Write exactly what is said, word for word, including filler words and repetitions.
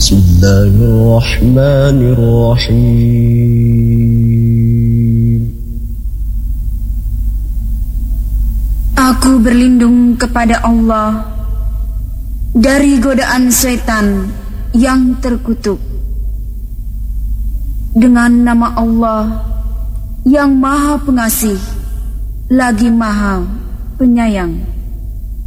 Bismillahirrahmanirrahim. Aku berlindung kepada Allah dari godaan setan yang terkutuk. Dengan nama Allah yang Maha Pengasih lagi Maha Penyayang.